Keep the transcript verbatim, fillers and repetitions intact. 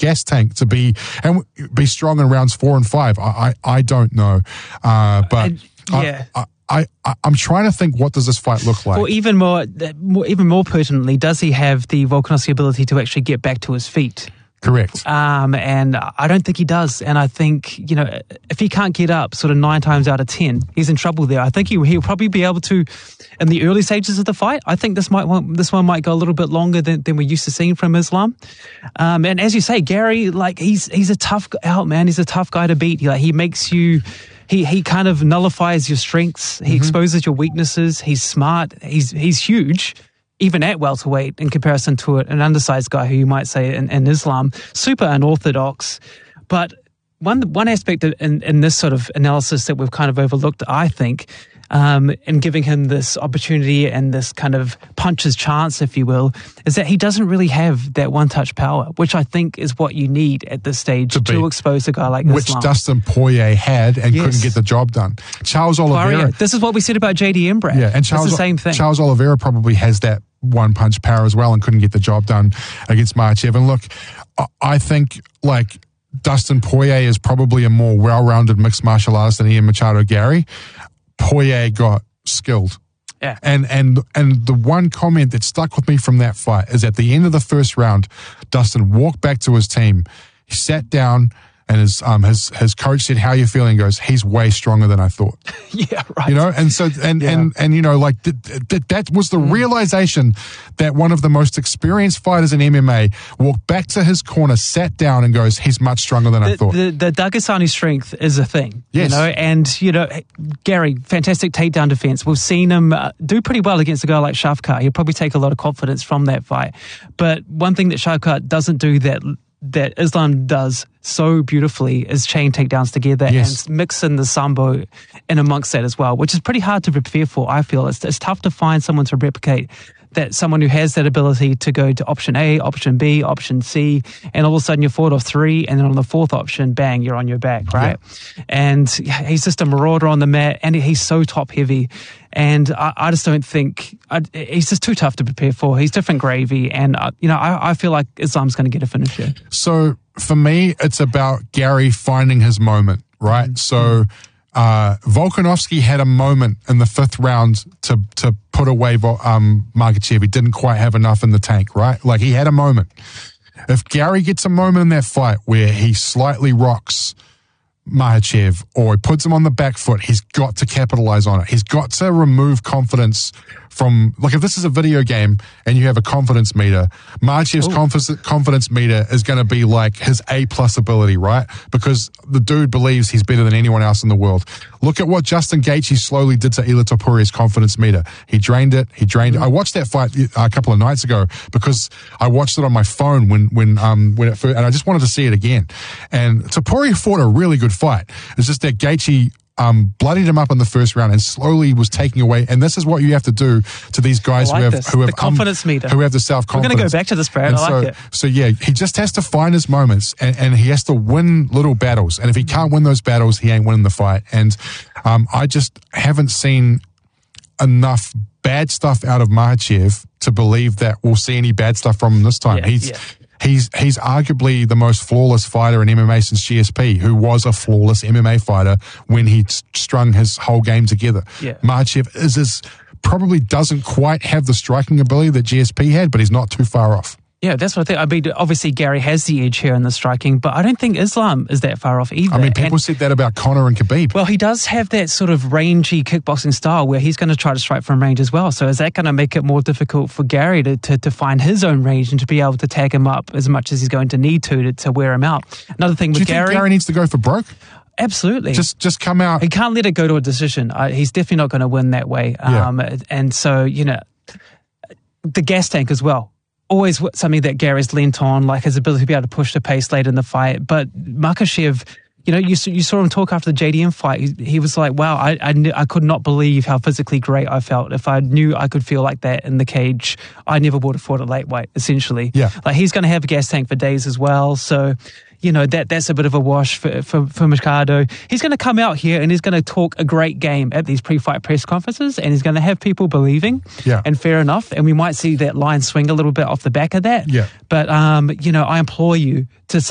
gas tank to be and be strong in rounds four and five? I I, I don't know, uh, but uh, yeah. I, I, I, I'm trying to think, what does this fight look like? Or even more, more, even more pertinently, does he have the Volkanovski ability to actually get back to his feet? Correct. Um, and I don't think he does. And I think, you know, if he can't get up sort of nine times out of ten, he's in trouble there. I think he, he'll probably be able to, in the early stages of the fight, I think this might this one might go a little bit longer than, than we're used to seeing from Islam. Um, and as you say, Gary, like, he's he's a tough out, man. He's a tough guy to beat. He, like, he makes you... He he kind of nullifies your strengths. He mm-hmm. exposes your weaknesses. He's smart. He's he's huge, even at welterweight in comparison to an undersized guy who you might say in, in Islam. Super unorthodox. But one one aspect of, in, in this sort of analysis that we've kind of overlooked, I think, um, in giving him this opportunity and this kind of puncher's chance, if you will, is that he doesn't really have that one-touch power, which I think is what you need at this stage to, to expose a guy like Which Islam. Dustin Poirier had and yes. couldn't get the job done. Charles Oliveira. Poirier. This is what we said about J D Embrad. Yeah, and Charles, it's the same thing. Charles Oliveira probably has that one-punch power as well and couldn't get the job done against Makhachev. And look, I think, like, Dustin Poirier is probably a more well-rounded mixed martial artist than Ian Machado Gary. Poirier got skilled. Yeah. And and and the one comment that stuck with me from that fight is at the end of the first round, Dustin walked back to his team. He sat down and his um his his coach said, "How are you feeling?" He goes, "He's way stronger than I thought." Yeah, right. You know, and so and yeah. and and you know, like th- th- that was the mm. realization that one of the most experienced fighters in M M A walked back to his corner, sat down, and goes, "He's much stronger than the, I thought." The, the Dagestani strength is a thing, yes. you know, and you know, Gary, fantastic takedown defense. We've seen him uh, do pretty well against a guy like Shavkat. He'll probably take a lot of confidence from that fight. But one thing that Shavkat doesn't do that that Islam does so beautifully is chain takedowns together yes. and mix in the sambo in amongst that as well, which is pretty hard to prepare for, I feel. It's, it's tough to find someone to replicate that, someone who has that ability to go to option A, option B, option C, and all of a sudden you're forward of three, and then on the fourth option, bang, you're on your back, right? Yeah. And he's just a marauder on the mat, and he's so top heavy. And I, I just don't think, I, he's just too tough to prepare for. He's different gravy, and uh, you know, I, I feel like Islam's going to get a finish here. So for me, it's about Gary finding his moment, right? Mm-hmm. So uh, Volkanovski had a moment in the fifth round to to put away um, Makhachev. He didn't quite have enough in the tank, right? Like, he had a moment. If Gary gets a moment in that fight where he slightly rocks Makhachev or he puts him on the back foot, he's got to capitalize on it. He's got to remove confidence from, like, if this is a video game and you have a confidence meter, Makhachev's confidence, confidence meter is going to be like his A plus ability, right? Because the dude believes he's better than anyone else in the world. Look at what Justin Gaethje slowly did to Ilia Topuria's confidence meter. He drained it. He drained mm-hmm. it. I watched that fight a couple of nights ago because I watched it on my phone when when um when it first, and I just wanted to see it again. And Topuria fought a really good fight. It's just that Gaethje Um, bloodied him up in the first round and slowly was taking away. And this is what you have to do to these guys like who have this. who have the confidence um, meter, who have the self confidence. We're going to go back to this, Brad. And I so, like it. So yeah, he just has to find his moments, and, and he has to win little battles. And if he can't win those battles, he ain't winning the fight. And um, I just haven't seen enough bad stuff out of Makhachev to believe that we'll see any bad stuff from him this time. Yeah, he's yeah. He's he's arguably the most flawless fighter in M M A since G S P, who was a flawless M M A fighter when he strung his whole game together. Yeah. Makhachev is, is probably doesn't quite have the striking ability that G S P had, but he's not too far off. Yeah, that's what I think. I mean, obviously Gary has the edge here in the striking, but I don't think Islam is that far off either. I mean, people and, said that about Conor and Khabib. Well, he does have that sort of rangy kickboxing style where he's going to try to strike from range as well. So is that going to make it more difficult for Gary to, to, to find his own range and to be able to tag him up as much as he's going to need to to, to wear him out? Another thing Do with you Gary... think Gary needs to go for broke? Absolutely. Just just come out. He can't let it go to a decision. Uh, he's definitely not going to win that way. Um, yeah. And so, you know, the gas tank as well. Always something that Gary's lent on, like his ability to be able to push the pace late in the fight. But Makhachev, you know, you, you saw him talk after the J D M fight. He, he was like, wow, I, I, I could not believe how physically great I felt. If I knew I could feel like that in the cage, I never would have fought at light weight, essentially. Yeah. Like, he's going to have a gas tank for days as well. So, you know, that that's a bit of a wash for, for, for Machado. He's going to come out here and he's going to talk a great game at these pre-fight press conferences, and he's going to have people believing. Yeah. And fair enough. And we might see that line swing a little bit off the back of that. Yeah. But, um, you know, I implore you to